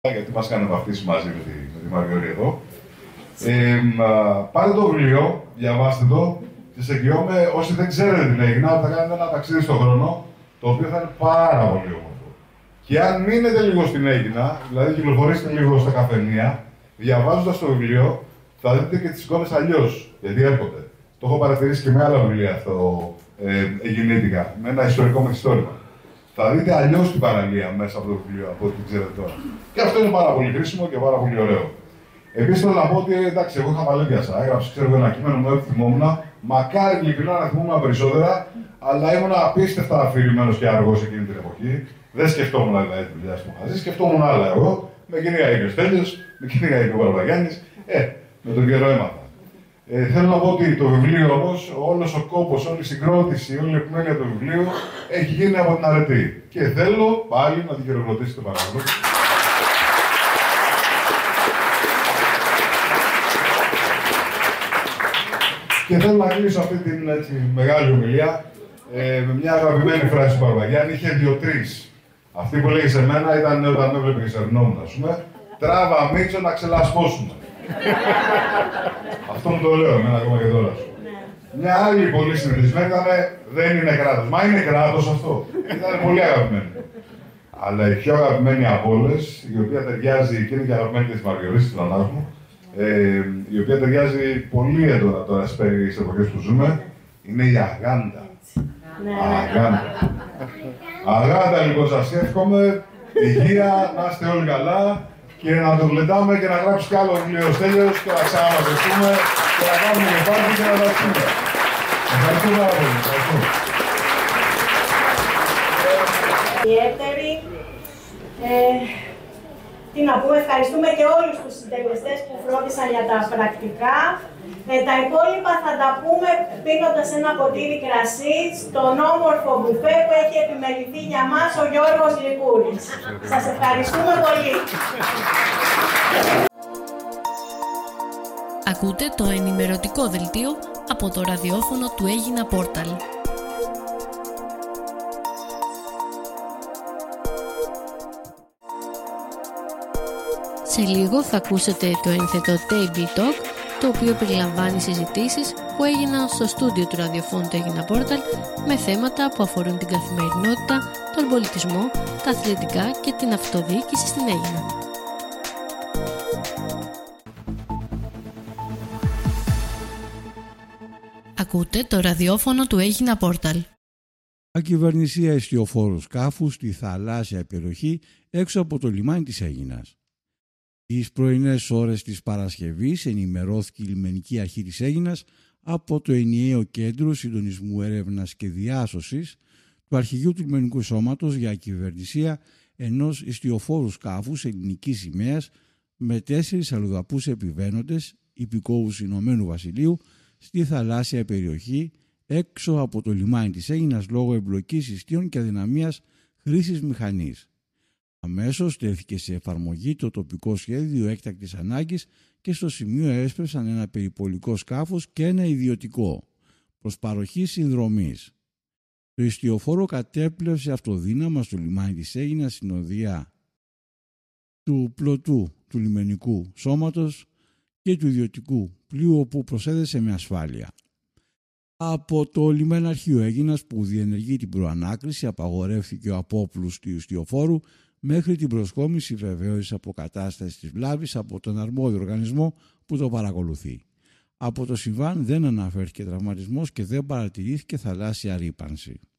γιατί μας κάνει βαφτίσει μαζί με τη Μαριώρη εδώ. Πάρτε το βιβλίο, διαβάστε το και σε εγγυώμαι, όσοι δεν ξέρετε την Αίγινα, θα κάνετε ένα ταξίδι στον χρόνο, το οποίο θα είναι πάρα πολύ όμορφο. Και αν μείνετε λίγο στην Αίγινα, δηλαδή κυκλοφορήσετε λίγο στα καφενεία, διαβάζοντας το βιβλίο, θα δείτε και τις εικόνες αλλιώς, γιατί έρχονται. Το έχω παρατηρήσει και με άλλα βιβλία αυτό, Αιγινήτικα, με ένα ιστορικό μεθιστόρημα. Θα δείτε αλλιώς την παραλία μέσα από το βιβλίο, από ό,τι ξέρετε τώρα. Και αυτό είναι πάρα πολύ χρήσιμο και πάρα πολύ ωραίο. Επίσης θέλω να πω ότι εντάξει, εγώ είχα παλαιδιάσα. Έγραψα ένα κείμενο μου, δεν θυμόμουν. Μακάρι ειλικρινά να θυμόμουν περισσότερα, αλλά ήμουν απίστευτα αφηρημένος και αργός εκείνη την εποχή. Δεν σκεφτόμουν δηλαδή τη δουλειά που είχα ζήσει, σκεφτόμουν άλλα εγώ. Με κυνήγαγε ο Στέλιος, με κυνήγαγε ο Βαρβαγιάννης. Με τον καιρό έμαθα. Θέλω να πω ότι το βιβλίο όμως, όλος ο κόπος, όλη η συγκρότηση, όλη η επιμέλεια του βιβλίου έχει γίνει από την αρετή. Και θέλω πάλι να την χειροκροτήσετε παρακαλώ. Και θέλω να κλείσω αυτή την μεγάλη ομιλία με μια αγαπημένη φράση του Βαρβαγιάννη. Είχε δύο-τρεις. Αυτή που λέγει σε μένα ήταν όταν με έβλεπε και σερνόμουν, ας πούμε. Τράβα Μίτσο να ξελασπώσουμε. Αυτό μου το λέω εμένα ακόμα και τώρα. Μια άλλη πολύ συνηθισμένη ήταν δεν είναι κράτος. Μα είναι κράτος αυτό. Ήταν πολύ αγαπημένη. Αλλά η πιο αγαπημένη από όλες, η οποία ταιριάζει και είναι και αγαπημένη και της Μαριωρής, της νανάς μου, η οποία ταιριάζει πολύ έντονα τώρα στις εποχές που ζούμε, είναι η Αγάντα. Αγάντα. Αγάντα λοιπόν σας εύχομαι, υγεία, να είστε όλοι καλά και να το γλεντάμε και να γράψει κι άλλο βιβλίο ο Στέλιος και να ξαναμαζευτούμε και να κάνουμε και πάρτι και να τα πούμε. Ευχαριστώ πάρα πολύ. Ιδιαίτερη. Τι να πούμε, ευχαριστούμε και όλους τους συντελεστές που φρόντισαν για τα πρακτικά. Τα υπόλοιπα θα τα πούμε πίνοντας ένα ποτήρι κρασί στον όμορφο μπουφέ που έχει επιμεληθεί για μας ο Γιώργος Λικούρης. Σας ευχαριστούμε πολύ. Ακούτε το ενημερωτικό δελτίο από το ραδιόφωνο του Αίγινα Πόρταλ. Σε λίγο θα ακούσετε το ένθετο Table Talk, το οποίο περιλαμβάνει συζητήσεις που έγιναν στο στούντιο του ραδιοφώνου του Αίγινα Πόρταλ με θέματα που αφορούν την καθημερινότητα, τον πολιτισμό, τα αθλητικά και την αυτοδιοίκηση στην Αίγινα. Ακούτε το ραδιόφωνο του Αίγινα Πόρταλ. Ακυβερνησία εστιοφόρου σκάφου στη θαλάσσια περιοχή έξω από το λιμάνι της Αίγινας. Τις πρωινές ώρες της Παρασκευής ενημερώθηκε η Λιμενική Αρχή της Αίγινας από το ενιαίο Κέντρο Συντονισμού Έρευνας και Διάσωσης του Αρχηγείου του Λιμενικού Σώματος για ακυβερνησία ενός ιστιοφόρου σκάφους ελληνικής σημαίας με 4 αλλοδαπούς επιβαίνοντες υπηκόους Ηνωμένου Βασιλείου στη θαλάσσια περιοχή έξω από το λιμάνι της Αίγινας λόγω εμπλοκής ιστίων και αδυναμίας χρήσης μηχανής. Αμέσως τέθηκε σε εφαρμογή το τοπικό σχέδιο έκτακτης ανάγκης και στο σημείο έσπευσαν ένα περιπολικό σκάφος και ένα ιδιωτικό προς παροχή συνδρομής. Το ιστιοφόρο κατέπλευσε αυτοδύναμα στο λιμάνι της Αίγινας στην οδεία του πλωτού του λιμενικού σώματος και του ιδιωτικού πλοίου όπου προσέδεσε με ασφάλεια. Από το λιμεναρχείο Αίγινας που διενεργεί την προανάκριση απαγορεύθηκε ο απόπλους του ιστιοφόρου μέχρι την προσκόμιση βεβαίωσης αποκατάστασης της βλάβης από τον αρμόδιο οργανισμό που το παρακολουθεί. Από το συμβάν δεν αναφέρθηκε τραυματισμός και δεν παρατηρήθηκε θαλάσσια ρύπανση.